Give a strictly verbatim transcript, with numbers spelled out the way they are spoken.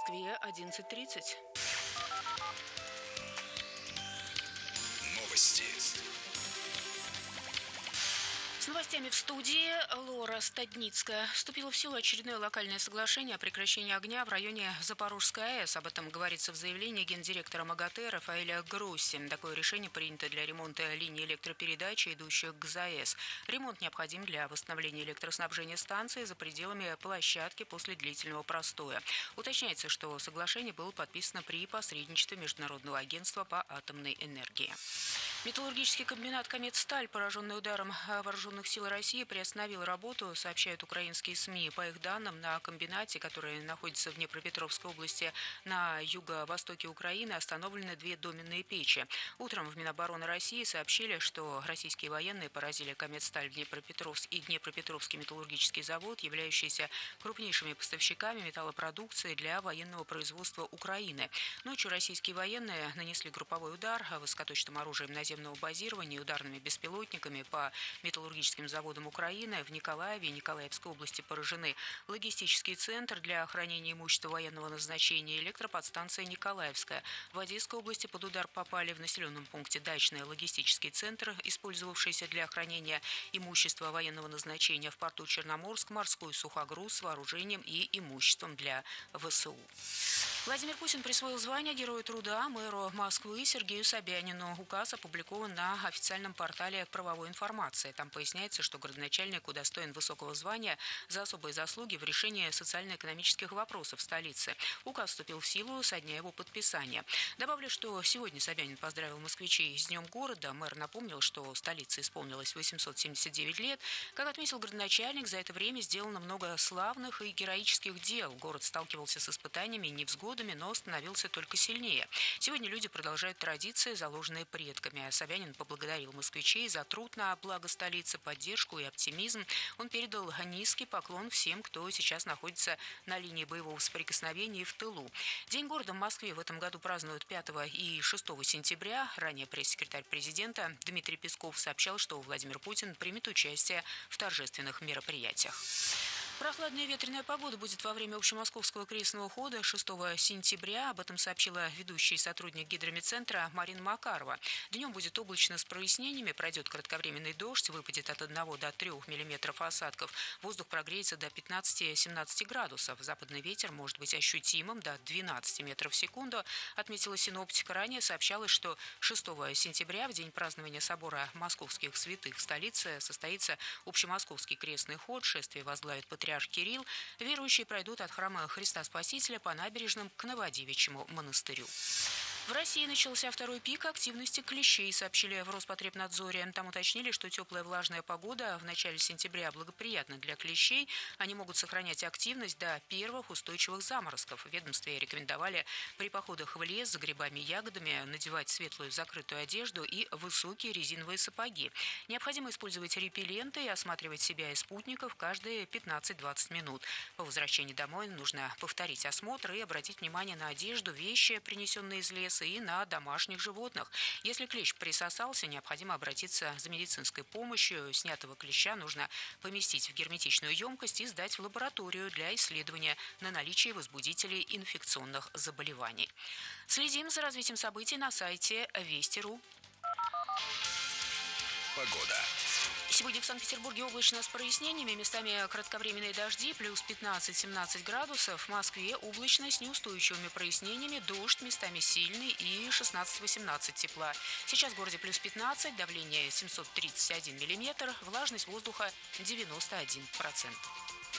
Москве одиннадцать тридцать. Новости. С новостями в студии Лора Стадницкая. Вступило в силу очередное локальное соглашение о прекращении огня в районе Запорожской АЭС. Об этом говорится в заявлении гендиректора МАГАТЭ Рафаэля Гросси. Такое решение принято для ремонта линий электропередачи, идущих к ЗАЭС. Ремонт необходим для восстановления электроснабжения станции за пределами площадки после длительного простоя. Уточняется, что соглашение было подписано при посредничестве Международного агентства по атомной энергии. Металлургический комбинат «Комет-Сталь», пораженный ударом вооруженных сил России, приостановил работу, сообщают украинские СМИ. По их данным, на комбинате, который находится в Днепропетровской области на юго-востоке Украины, остановлены две доменные печи. Утром в Минобороны России сообщили, что российские военные поразили «Комет-Сталь» в Днепропетровск и Днепропетровский металлургический завод, являющиеся крупнейшими поставщиками металлопродукции для военного производства Украины. Ночью российские военные нанесли групповой удар высокоточным оружием наземного базирования и ударными беспилотниками по металлургическим заводам Украины. В Николаеве и Николаевской области поражены логистический центр для хранения имущества военного назначения и электроподстанция Николаевская. В Одесской области под удар попали в населенном пункте дачный логистический центр, использовавшийся для хранения имущества военного назначения, в порту Черноморск морской сухогруз с вооружением и имуществом для ВСУ. Владимир Путин присвоил звание Героя труда мэру Москвы Сергею Собянину. Указ опубликован на официальном портале правовой информации. Там поясняется, что городоначальник удостоен высокого звания за особые заслуги в решении социально-экономических вопросов в столице. Указ вступил в силу со дня его подписания. Добавлю, что сегодня Собянин поздравил москвичей с Днем города. Мэр напомнил, что столице исполнилось восемьсот семьдесят девять лет. Как отметил городоначальник, за это время сделано много славных и героических дел. Город сталкивался с испытаниями и невзгодами, но становился только сильнее. Сегодня люди продолжают традиции, заложенные предками. Собянин поблагодарил москвичей за труд на благо столицы, поддержку и оптимизм. Он передал низкий поклон всем, кто сейчас находится на линии боевого соприкосновения и в тылу. День города в Москве в этом году празднуют пятого и шестого сентября. Ранее пресс-секретарь президента Дмитрий Песков сообщал, что Владимир Путин примет участие в торжественных мероприятиях. Прохладная ветреная погода будет во время общемосковского крестного хода шестого сентября. Об этом сообщила ведущий сотрудник гидромедцентра Марина Макарова. Днем будет облачно с прояснениями, пройдет кратковременный дождь, выпадет от одного до трех миллиметров осадков. Воздух прогреется до пятнадцати-семнадцати градусов. Западный ветер может быть ощутимым до двенадцати метров в секунду, отметила синоптика. Ранее сообщалось, что шестого сентября, в день празднования собора московских святых в столице, состоится общемосковский крестный ход. Шествие возглавит патриарх Кирилл. Верующие пройдут от храма Христа Спасителя по набережным к Новодевичьему монастырю. В России начался второй пик активности клещей, сообщили в Роспотребнадзоре. Там уточнили, что теплая влажная погода в начале сентября благоприятна для клещей. Они могут сохранять активность до первых устойчивых заморозков. В ведомстве рекомендовали при походах в лес за грибами и ягодами надевать светлую закрытую одежду и высокие резиновые сапоги. Необходимо использовать репелленты и осматривать себя и спутников каждые пятнадцать-двадцать минут. По возвращении домой нужно повторить осмотр и обратить внимание на одежду, вещи, принесенные из леса, и на домашних животных. Если клещ присосался, необходимо обратиться за медицинской помощью. Снятого клеща нужно поместить в герметичную емкость и сдать в лабораторию для исследования на наличие возбудителей инфекционных заболеваний. Следим за развитием событий на сайте Вести точка ру. Погода. Сегодня в Санкт-Петербурге облачно с прояснениями, местами кратковременные дожди, плюс пятнадцать-семнадцать градусов. В Москве облачно с неустойчивыми прояснениями, дождь местами сильный и шестнадцать-восемнадцать тепла. Сейчас в городе плюс пятнадцать, давление семьсот тридцать один миллиметр, влажность воздуха девяносто один процент.